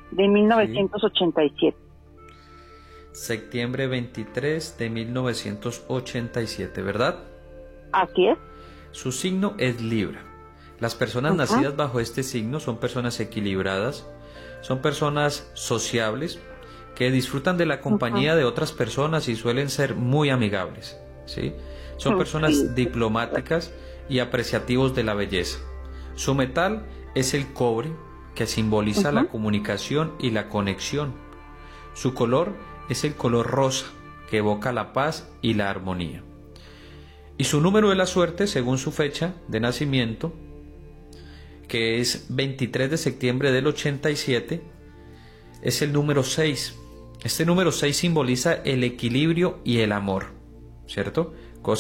de Sí. 1987. Septiembre 23 de 1987, ¿verdad? Así es. Su signo es Libra. Las personas Ujú, nacidas bajo este signo son personas equilibradas, son personas sociables, que disfrutan de la ujú. compañía de otras personas y suelen ser muy amigables, ¿sí? Son Sí, personas sí, correcto. diplomáticas y apreciativos de la belleza. Su metal es el cobre, que simboliza Ujú. la comunicación y la conexión. Su color es el color rosa, que evoca la paz y la armonía. Y su número de la suerte, según su fecha de nacimiento, que es 23 de septiembre del 87, es el número 6. Este número 6 simboliza el equilibrio y el amor, ¿cierto?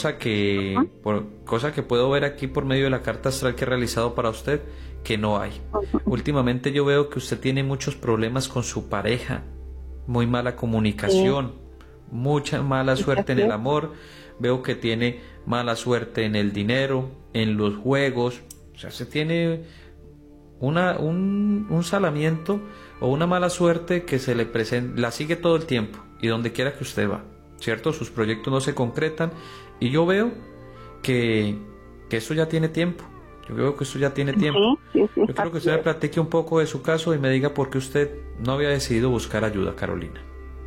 Cosa que puedo ver aquí por medio de la carta astral que he realizado para usted, que no hay. Ujú. Últimamente yo veo que usted tiene muchos problemas con su pareja, muy mala Sí, comunicación, mucha mala sí, suerte en así el es. amor, veo que tiene mala suerte en el dinero, en los juegos, o sea, se tiene un salamiento o una mala suerte que se le presenta, la sigue todo el tiempo y donde quiera que usted va, ¿cierto? Sus proyectos no se concretan y yo veo que, que eso ya tiene tiempo, yo veo que eso ya tiene tiempo. Sí, sí, sí, Yo quiero que así usted me es. platique un poco de su caso y me diga por qué usted no había decidido buscar ayuda, Carolina.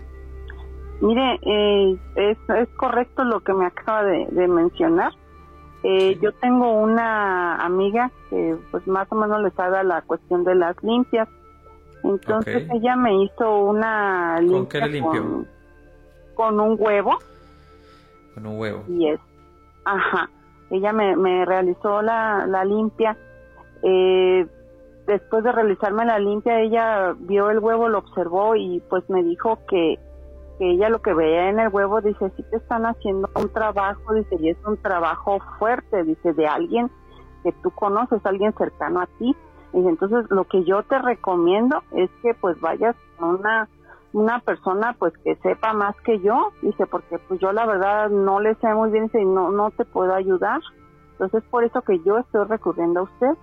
Mire, es correcto lo que me acaba de mencionar. Sí. Yo tengo una amiga que pues más o menos le sabe la cuestión de las limpias. Ok. Entonces ella me hizo una ¿Con qué limpia le limpió? con un huevo Con un huevo. y ajá, ella me realizó la limpia. Eh, Después de realizarme la limpia, ella vio el huevo, lo observó y pues me dijo que ella lo que veía en el huevo, dice, sí te están haciendo un trabajo, dice, y es un trabajo fuerte, dice, de alguien que tú conoces, alguien cercano a ti. Dice, entonces lo que yo te recomiendo es que pues vayas con una persona pues que sepa más que yo, dice, porque pues yo la verdad no le sé muy bien, dice, y no te puedo ayudar. Entonces por eso que yo estoy recurriendo a usted.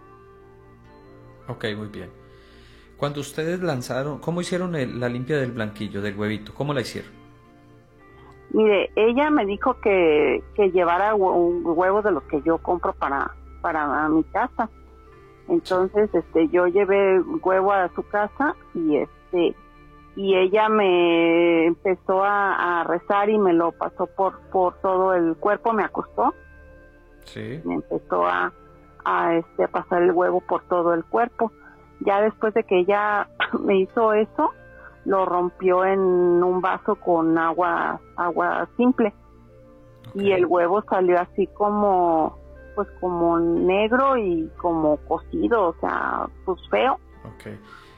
Ok, muy bien. Cuando ustedes lanzaron, ¿cómo hicieron la limpia del blanquillo, del huevito? ¿Cómo la hicieron? Mire, ella me dijo que llevara un huevo de los que yo compro para mi casa. Sí. Entonces, yo llevé huevo a su casa y ella me empezó a rezar y me lo pasó por todo el cuerpo, me acostó, Sí. me empezó a pasar el huevo por todo el cuerpo. Ya después de que ella me hizo eso, lo rompió en un vaso con agua simple Ok. y el huevo salió así como negro y como cocido, o sea, pues feo. Ok.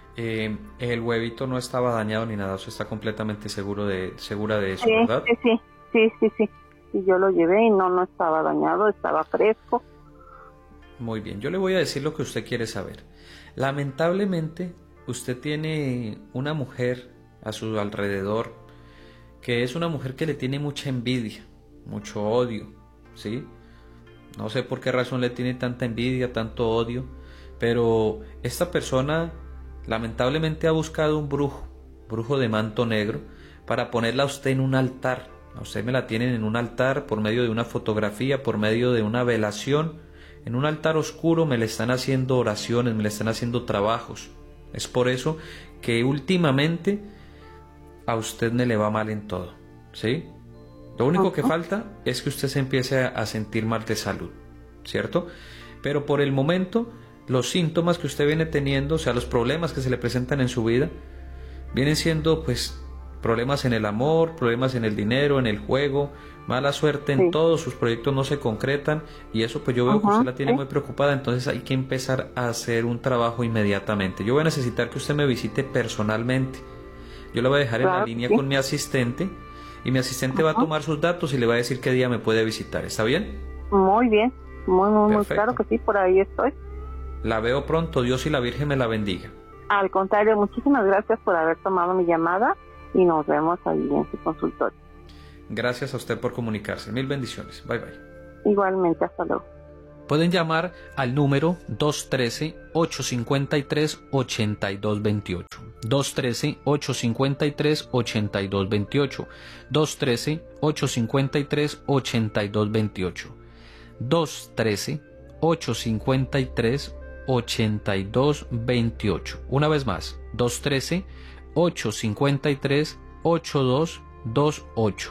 El huevito no estaba dañado ni nada, usted está completamente segura de eso, Sí, ¿verdad? sí, sí, sí, sí, sí. Y yo lo llevé y no estaba dañado, estaba fresco. Muy bien, yo le voy a decir lo que usted quiere saber. Lamentablemente, usted tiene una mujer a su alrededor que es una mujer que le tiene mucha envidia, mucho odio, ¿sí? No sé por qué razón le tiene tanta envidia, tanto odio, pero esta persona lamentablemente ha buscado un brujo de manto negro, para ponerla a usted en un altar. A usted me la tienen en un altar por medio de una fotografía, por medio de una velación. En un altar oscuro me le están haciendo oraciones, me le están haciendo trabajos. Es por eso que últimamente a usted me le va mal en todo, ¿sí? Lo único que Ujú. falta es que usted se empiece a sentir mal de salud, ¿cierto? Pero por el momento, los síntomas que usted viene teniendo, o sea, los problemas que se le presentan en su vida, vienen siendo pues problemas en el amor, problemas en el dinero, en el juego, mala suerte en Sí, todos, sus proyectos no se concretan y eso pues yo veo que usted ujú, la tiene sí, muy preocupada, entonces hay que empezar a hacer un trabajo inmediatamente. Yo voy a necesitar que usted me visite personalmente. Yo le voy a dejar en la claro que línea sí. con mi asistente y mi asistente va a Ujú. tomar sus datos y le va a decir qué día me puede visitar. ¿Está bien? Muy bien, muy, muy, muy claro Perfecto. que sí, por ahí estoy. La veo pronto. Dios y la Virgen me la bendiga. Al contrario, muchísimas gracias por haber tomado mi llamada y nos vemos ahí en su consultorio. Gracias a usted por comunicarse. Mil bendiciones. Bye bye. Igualmente, hasta luego. pueden llamar al número 213-853-8228. 213-853-8228. 213-853-8228. 213-853-8228. Una vez más, 213-853-8228.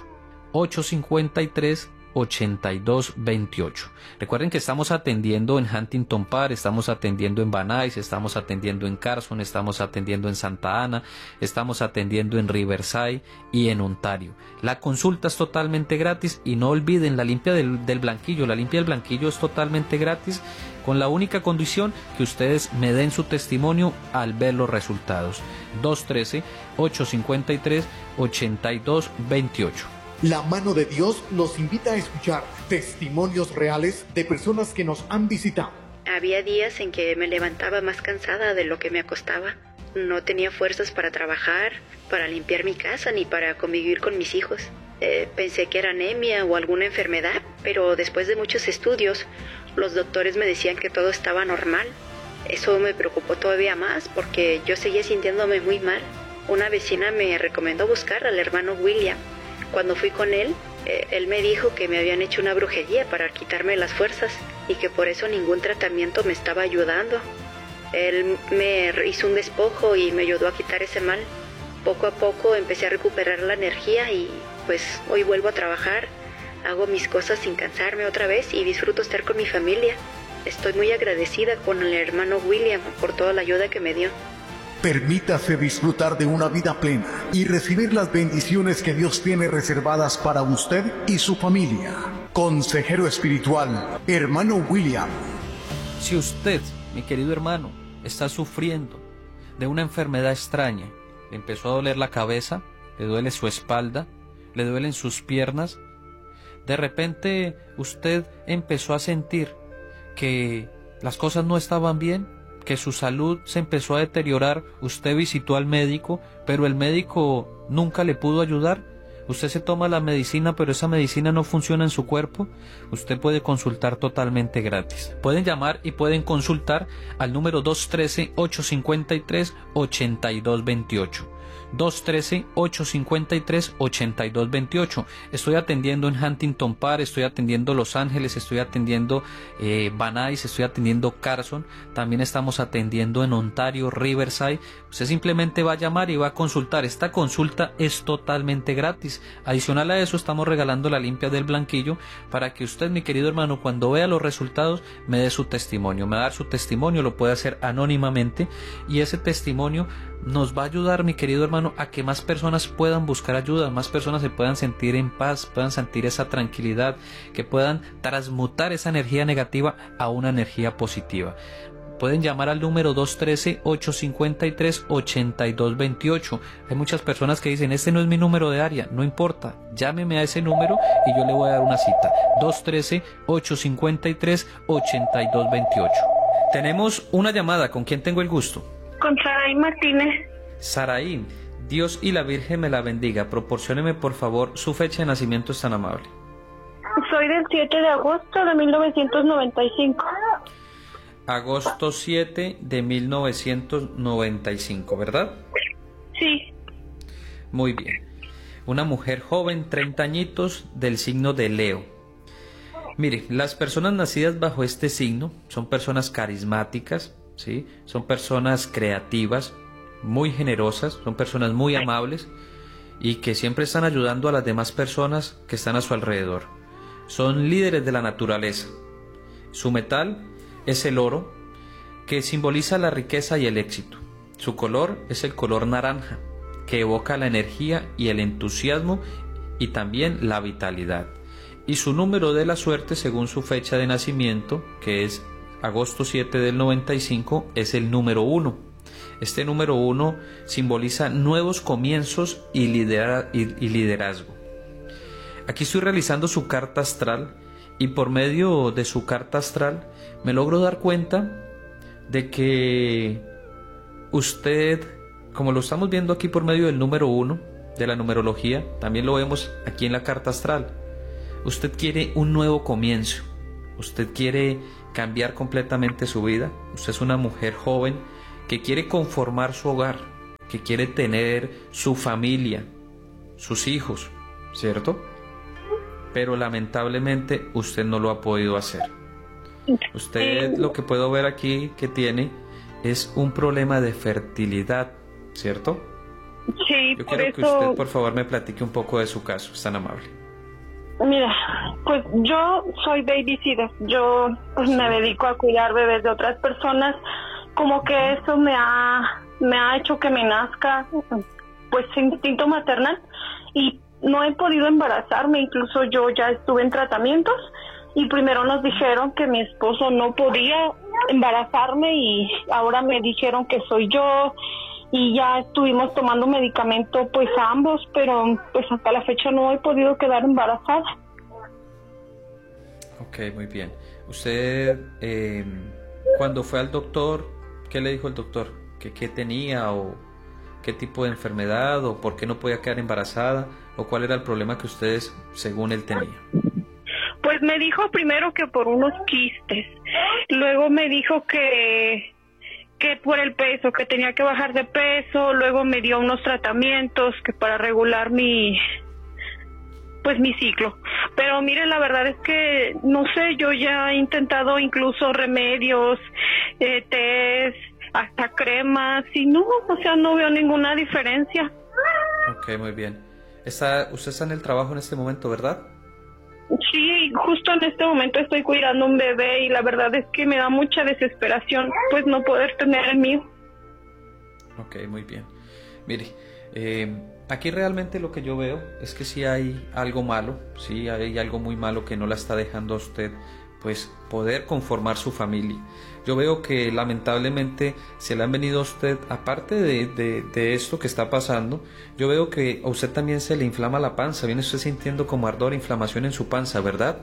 853-8228. Recuerden que estamos atendiendo en Huntington Park, estamos atendiendo en Van Nuys, estamos atendiendo en Carson, estamos atendiendo en Santa Ana, estamos atendiendo en Riverside y en Ontario. La consulta es totalmente gratis y no olviden la limpia del blanquillo. La limpia del blanquillo es totalmente gratis, con la única condición que ustedes me den su testimonio al ver los resultados. 213-853-8228. La mano de Dios nos invita a escuchar testimonios reales de personas que nos han visitado. Había días en que me levantaba más cansada de lo que me acostaba. No tenía fuerzas para trabajar, para limpiar mi casa, ni para convivir con mis hijos. Pensé que era anemia o alguna enfermedad, pero después de muchos estudios, los doctores me decían que todo estaba normal. Eso me preocupó todavía más porque yo seguía sintiéndome muy mal. Una vecina me recomendó buscar al hermano William. Cuando fui con él, él me dijo que me habían hecho una brujería para quitarme las fuerzas y que por eso ningún tratamiento me estaba ayudando. Él me hizo un despojo y me ayudó a quitar ese mal. Poco a poco empecé a recuperar la energía y pues hoy vuelvo a trabajar, hago mis cosas sin cansarme otra vez y disfruto estar con mi familia. Estoy muy agradecida con el hermano William por toda la ayuda que me dio. Permítase disfrutar de una vida plena y recibir las bendiciones que Dios tiene reservadas para usted y su familia. Consejero espiritual, hermano William. Si usted, mi querido hermano, está sufriendo de una enfermedad extraña, le empezó a doler la cabeza, le duele su espalda, le duelen sus piernas, de repente usted empezó a sentir que las cosas no estaban bien, que su salud se empezó a deteriorar, usted visitó al médico, pero el médico nunca le pudo ayudar. Usted se toma la medicina, pero esa medicina no funciona en su cuerpo. Usted puede consultar totalmente gratis. Pueden llamar y pueden consultar al número 213-853-8228. 213-853-8228. Estoy atendiendo en Huntington Park, estoy atendiendo Los Ángeles, estoy atendiendo Van Nuys, estoy atendiendo Carson, también estamos atendiendo en Ontario, Riverside. Usted simplemente va a llamar y va a consultar. Esta consulta es totalmente gratis. Adicional a eso, estamos regalando la limpia del blanquillo para que usted, mi querido hermano, cuando vea los resultados, me dé su testimonio. Me va a dar su testimonio, lo puede hacer anónimamente y ese testimonio nos va a ayudar, mi querido hermano, a que más personas puedan buscar ayuda, más personas se puedan sentir en paz, puedan sentir esa tranquilidad, que puedan transmutar esa energía negativa a una energía positiva. Pueden llamar al número 213-853-8228. Hay muchas personas que dicen, este no es mi número de área. No importa, llámeme a ese número y yo le voy a dar una cita. 213-853-8228. Tenemos una llamada. ¿Con quién tengo el gusto? Con Saraí Martínez. Saraí, Dios y la Virgen me la bendiga. Proporcióneme por favor su fecha de nacimiento, es tan amable. Soy del 7 de agosto de 1995. Agosto 7 de 1995, ¿verdad? Sí. Muy bien. Una mujer joven, 30 añitos, del signo de Leo. Mire, las personas nacidas bajo este signo son personas carismáticas, ¿sí? Son personas creativas, muy generosas, son personas muy amables y que siempre están ayudando a las demás personas que están a su alrededor. Son líderes de la naturaleza. Su metal es el oro, que simboliza la riqueza y el éxito. Su color es el color naranja, que evoca la energía y el entusiasmo y también la vitalidad. Y su número de la suerte, según su fecha de nacimiento, que es agosto 7 del 95, es el número 1. Este número 1 simboliza nuevos comienzos y liderazgo. Aquí estoy realizando su carta astral y por medio de su carta astral me logro dar cuenta de que usted, como lo estamos viendo aquí por medio del número 1 de la numerología, también lo vemos aquí en la carta astral. Usted quiere un nuevo comienzo. Usted quiere cambiar completamente su vida. Usted es una mujer joven que quiere conformar su hogar, que quiere tener su familia, sus hijos, ¿cierto? Pero lamentablemente usted no lo ha podido hacer. Usted, lo que puedo ver aquí que tiene es un problema de fertilidad, ¿cierto? Sí, Yo por quiero que eso... usted, por favor, me platique un poco de su caso, es tan amable. Mira, pues yo soy babysitter. Yo pues me dedico a cuidar bebés de otras personas. Como que eso me ha hecho que me nazca pues instinto maternal y no he podido embarazarme. Incluso yo ya estuve en tratamientos y primero nos dijeron que mi esposo no podía embarazarme y ahora me dijeron que soy yo y ya estuvimos tomando medicamento pues a ambos, pero pues hasta la fecha no he podido quedar embarazada. Ok, muy bien. Usted, cuando fue al doctor, ¿qué le dijo el doctor? ¿Qué tenía o qué tipo de enfermedad o por qué no podía quedar embarazada o cuál era el problema que ustedes, según él, tenía? Pues me dijo primero que por unos quistes, luego me dijo que por el peso, que tenía que bajar de peso, luego me dio unos tratamientos que para regular mi ciclo. Pero mire, la verdad es que no sé, yo ya he intentado incluso remedios, test, hasta cremas y no, o sea, no veo ninguna diferencia. Ok, muy bien. Usted está en el trabajo en este momento, ¿verdad? Sí, justo en este momento estoy cuidando un bebé y la verdad es que me da mucha desesperación pues no poder tener el mío. Ok, muy bien. Mire, aquí realmente lo que yo veo es que sí hay algo malo, sí hay algo muy malo que no la está dejando a usted pues poder conformar su familia. Yo veo que lamentablemente se le han venido a usted, aparte de esto que está pasando, yo veo que a usted también se le inflama la panza, viene usted sintiendo como ardor, inflamación en su panza, ¿verdad?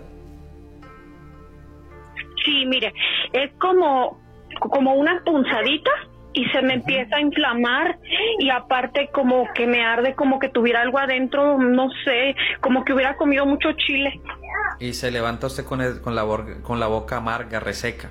Sí, mire, es como una punzadita y se me empieza a inflamar y aparte como que me arde, como que tuviera algo adentro, no sé, como que hubiera comido mucho chile. Y se levanta usted con la boca amarga, reseca.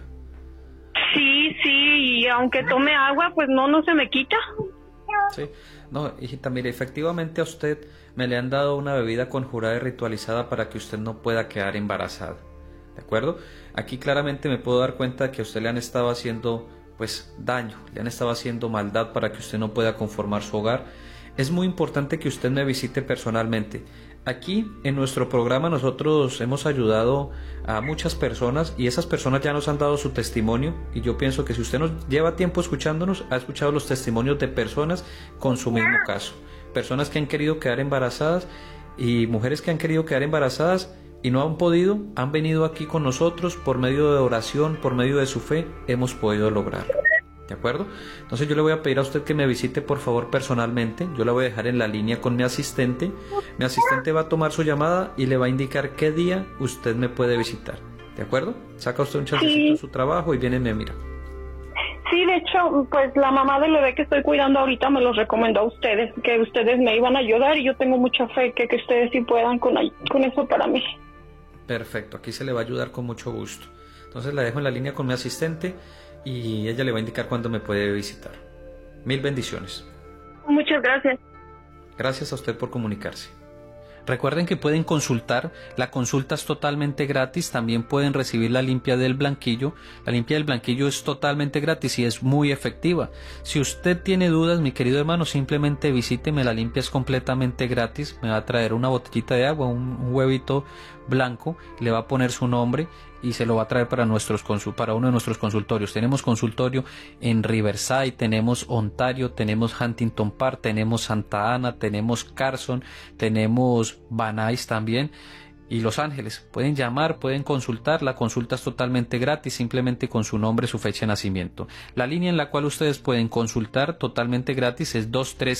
Sí, y aunque tome agua, pues no se me quita. Sí, no, hijita, mire, efectivamente a usted me le han dado una bebida conjurada y ritualizada para que usted no pueda quedar embarazada, ¿de acuerdo? Aquí claramente me puedo dar cuenta de que a usted le han estado haciendo pues daño, le han estado haciendo maldad para que usted no pueda conformar su hogar. Es muy importante que usted me visite personalmente. Aquí en nuestro programa nosotros hemos ayudado a muchas personas y esas personas ya nos han dado su testimonio y yo pienso que si usted nos lleva tiempo escuchándonos, ha escuchado los testimonios de personas con su mismo caso. Personas que han querido quedar embarazadas y mujeres que han querido quedar embarazadas y no han podido, han venido aquí con nosotros por medio de oración, por medio de su fe, hemos podido lograrlo. ¿De acuerdo? Entonces yo le voy a pedir a usted que me visite por favor personalmente. Yo la voy a dejar en la línea con mi asistente. Mi asistente va a tomar su llamada y le va a indicar qué día usted me puede visitar. ¿De acuerdo? Saca usted un chancecito de su trabajo y viene y me mira. Sí, de hecho, pues la mamá del bebé que estoy cuidando ahorita me los recomendó a ustedes, que ustedes me iban a ayudar y yo tengo mucha fe que ustedes sí puedan con eso para mí. Perfecto, aquí se le va a ayudar con mucho gusto. Entonces la dejo en la línea con mi asistente y ella le va a indicar cuándo me puede visitar. Mil bendiciones. Muchas gracias. Gracias a usted por comunicarse. Recuerden que pueden consultar, la consulta es totalmente gratis, también pueden recibir la limpia del blanquillo. La limpia del blanquillo es totalmente gratis y es muy efectiva. Si usted tiene dudas, mi querido hermano, simplemente visíteme, la limpia es completamente gratis. Me va a traer una botellita de agua, un huevito blanco, le va a poner su nombre y se lo va a traer para uno de nuestros consultorios. Tenemos consultorio en Riverside, tenemos Ontario, tenemos Huntington Park, tenemos Santa Ana, tenemos Carson, tenemos Van Nuys también y Los Ángeles. Pueden llamar, pueden consultar, la consulta es totalmente gratis, simplemente con su nombre, su fecha de nacimiento. La línea en la cual ustedes pueden consultar totalmente gratis es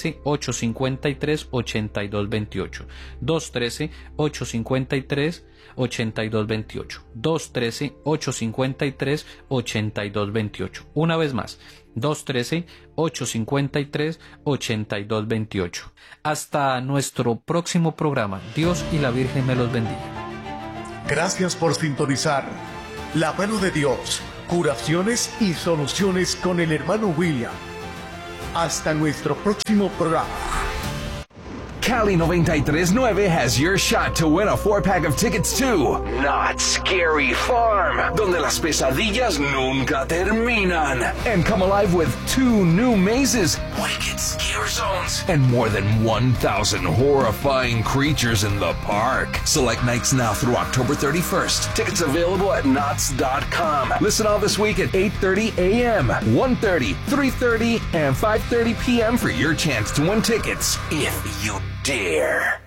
213-853-8228. 213-853-8228. 213-853-8228. Una vez más, 213-853-8228. Hasta nuestro próximo programa. Dios y la Virgen me los bendiga. Gracias por sintonizar La mano de Dios, curaciones y soluciones con el hermano William. Hasta nuestro próximo programa. Cali 93.9 has your shot to win a 4-pack of tickets to Knott's Scary Farm, donde las pesadillas nunca terminan. And come alive with 2 new mazes, wicked scare zones, and more than 1,000 horrifying creatures in the park. Select nights now through October 31st. Tickets available at Knott's.com. Listen all this week at 8:30 a.m., 1:30, 3:30, and 5:30 p.m. for your chance to win tickets, if you dare.